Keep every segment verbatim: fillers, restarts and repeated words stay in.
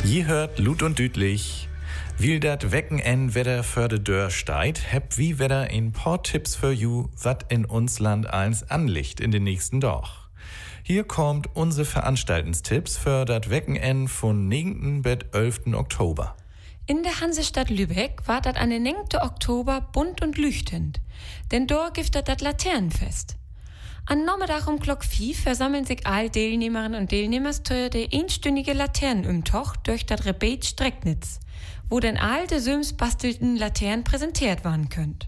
Je hört Lut und Düdlich. Will dat wecken en Wetter für de Dörr steit, heb wie Wetter ein paar Tipps für you, wat in uns Land eins anlicht in den nächsten Doch. Hier kommt unsere Veranstaltungstipps für dat wecken en von neunten bis elften Oktober. In der Hansestadt Lübeck war dat an den neunten Oktober bunt und leuchtend, denn dort gibt dat Laternenfest. An Nachmittag um Glock vier versammeln sich all Teilnehmerinnen und Teilnehmer zu der einstündige Laternenumtocht durch das Rebet Strecknitz, wo denn all de Söms bastelten Laternen präsentiert werden könnt.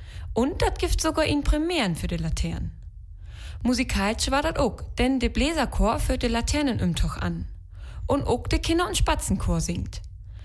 Und dat gibt sogar in Premieren für die Laternen. Musikalisch war dat auch, denn de Bläserchor führt de Laternenumtocht an. Und auch de Kinder- und Spatzenchor singt.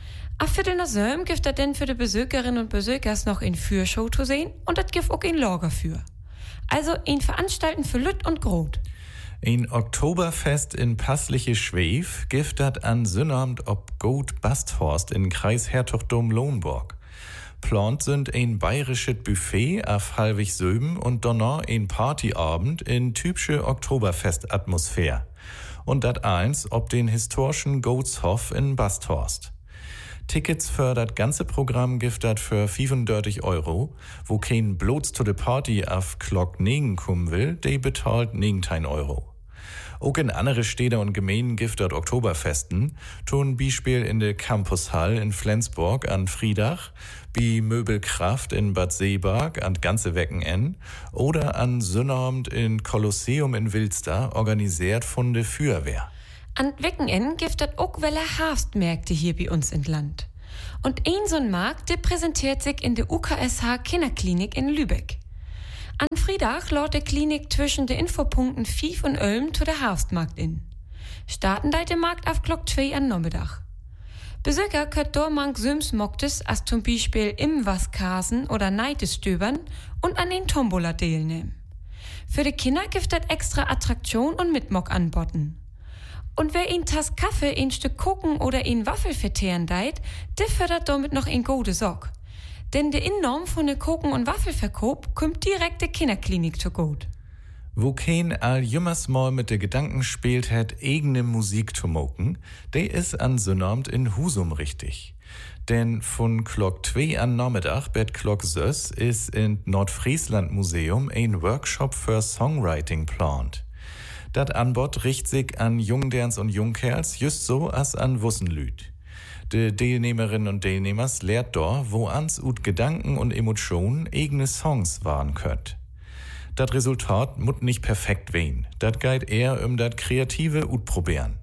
A Viertel nach Söm gibt dat denn für de Besökerinnen und Besökers noch in Führshow zu sehen und dat gibt auch in Lager für. Also ein Veranstalten für Lütt und Grot. Ein Oktoberfest in passliche Schwef gibt dat an Sünnamt ob Gut Basthorst in Kreis Herzogtum Lohmburg. Plant sind ein bayerisches Buffet auf halbig Söben und danach ein Partyabend in typische Oktoberfest-Atmosphäre. Und dat eins ob den historischen Goatshof in Basthorst. Tickets für das ganze Programm gibt dat für fünfunddreißig Euro. Wo kein bloß zu der Party auf Glock neun kommen will, der bezahlt neunzehn Euro. Auch in andere Städte und Gemeinden gibt dat Oktoberfesten, tun Beispiel in der Campushall in Flensburg an Friedach, wie Möbelkraft in Bad Seeberg an ganze Wochenende oder an Sonnabend in Kolosseum in Wilster, organisiert von der Feuerwehr. An Wochenenden gibt es auch welle Herbstmärkte hier bei uns im Land. Und ein so ein Markt, der präsentiert sich in der U K S H Kinderklinik in Lübeck. An Friedach lädt die Klinik zwischen den Infopunkten Fief und Ulm zu der Herbstmarkt in. Starten deit der Markt auf Glock zwei an Nachmittag. Besucher könnt dort mank Söms Moktes als zum Beispiel im Waskasen oder Neites stöbern und an den Tombola teilnehmen. Für die Kinder gibt es extra Attraktion und Mitmock anboten. Und wer ein Tass Kaffee, ein Stück Kuchen oder ein Waffel verteeren deit, der fördert damit noch ein gute Sorg. Denn der Innenraum von der Kuchen- und Waffelverkauf kommt direkt der Kinderklinik zu gut. Wo kein all jümmers mal mit der Gedanken spielt hat, eigene Musik zu moken, der ist an Sonnabend in Husum richtig. Denn von Glock zwei an Nachmittag bis Glock sechs ist in Nordfriesland Museum ein Workshop für Songwriting plant. Dat Anbot richt sich an Jungderns und Jungkerls just so als an Wussenlüd. De Teilnehmerinnen und Teilnehmers lehrt dort, wo ans ut Gedanken und Emotionen eigene Songs waren könnt. Dat Resultat mut nicht perfekt wehen. Dat geht eher um dat kreative ut probieren.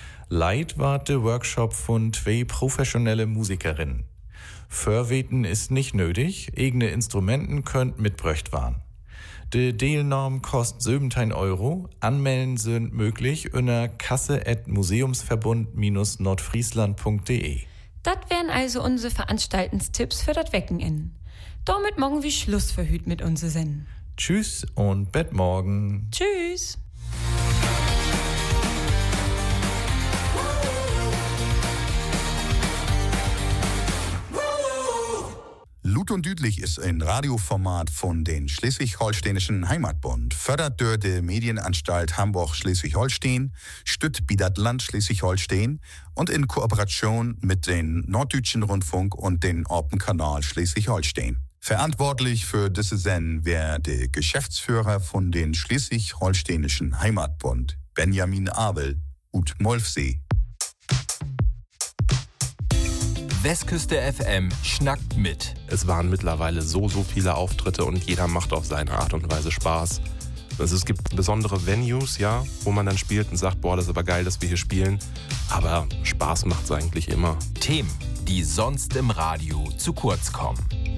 Leid war de Workshop von zwei professionelle Musikerinnen. Förweten ist nicht nötig, eigene Instrumenten könnt mitbröcht waren. Die Teilnahme kostet siebzehn Euro. Anmelden sind möglich unter kasse at museumsverbund Bindestrich nordfriesland punkt de. Das wären also unsere Veranstaltungstipps für das Wochenende. Damit morgen wir Schluss für heute mit unseren Senden. Tschüss und bis morgen. Tschüss. Lut und Düdlich ist ein Radioformat von den Schleswig-Holsteinischen Heimatbund, fördert durch die Medienanstalt Hamburg-Schleswig-Holstein, stützt Bidat Land Schleswig-Holstein und in Kooperation mit den Norddeutschen Rundfunk und den Orpen-Kanal Schleswig-Holstein. Verantwortlich für diese Sendung wäre der Geschäftsführer von den Schleswig-Holsteinischen Heimatbund, Benjamin Abel, ut Molfsee. Westküste F M schnackt mit. Es waren mittlerweile so, so viele Auftritte und jeder macht auf seine Art und Weise Spaß. Also es gibt besondere Venues, ja, wo man dann spielt und sagt, boah, das ist aber geil, dass wir hier spielen. Aber Spaß macht's eigentlich immer. Themen, die sonst im Radio zu kurz kommen.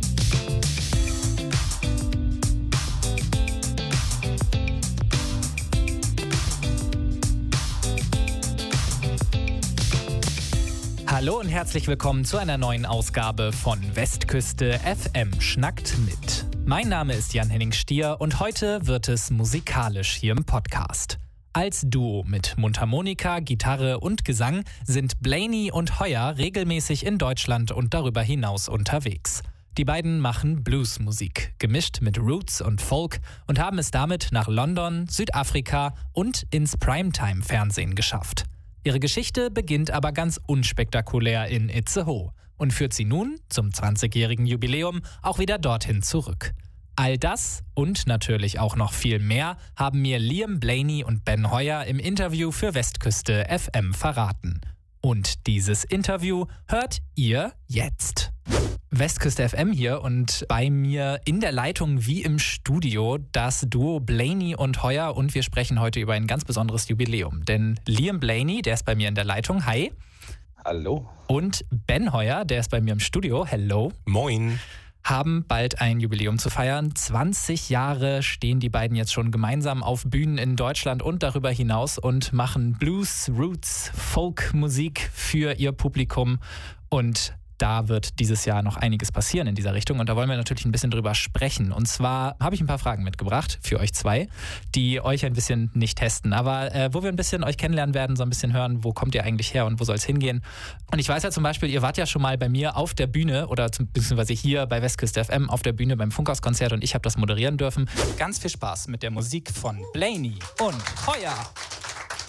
Hallo und herzlich willkommen zu einer neuen Ausgabe von Westküste F M schnackt mit. Mein Name ist Jan-Henning Stier und heute wird es musikalisch hier im Podcast. Als Duo mit Mundharmonika, Gitarre und Gesang sind Blaney und Heuer regelmäßig in Deutschland und darüber hinaus unterwegs. Die beiden machen Bluesmusik, gemischt mit Roots und Folk und haben es damit nach London, Südafrika und ins Primetime-Fernsehen geschafft. Ihre Geschichte beginnt aber ganz unspektakulär in Itzehoe und führt sie nun zum zwanzigjährigen Jubiläum auch wieder dorthin zurück. All das und natürlich auch noch viel mehr haben mir Liam Blaney und Ben Heuer im Interview für Westküste F M verraten. Und dieses Interview hört ihr jetzt. Westküste F M hier und bei mir in der Leitung wie im Studio das Duo Blaney und Heuer und wir sprechen heute über ein ganz besonderes Jubiläum. Denn Liam Blaney, der ist bei mir in der Leitung. Hi. Hallo. Und Ben Heuer, der ist bei mir im Studio. Hello. Moin. Haben bald ein Jubiläum zu feiern. zwanzig Jahre stehen die beiden jetzt schon gemeinsam auf Bühnen in Deutschland und darüber hinaus und machen Blues, Roots, Folk-Musik für ihr Publikum. Und da wird dieses Jahr noch einiges passieren in dieser Richtung und da wollen wir natürlich ein bisschen drüber sprechen. Und zwar habe ich ein paar Fragen mitgebracht für euch zwei, die euch ein bisschen nicht testen, aber äh, wo wir ein bisschen euch kennenlernen werden, so ein bisschen hören, wo kommt ihr eigentlich her und wo soll es hingehen. Und ich weiß ja zum Beispiel, ihr wart ja schon mal bei mir auf der Bühne oder zum, beziehungsweise hier bei Westküste F M auf der Bühne beim Funkhauskonzert und ich habe das moderieren dürfen. Ganz viel Spaß mit der Musik von Blaney und Heuer.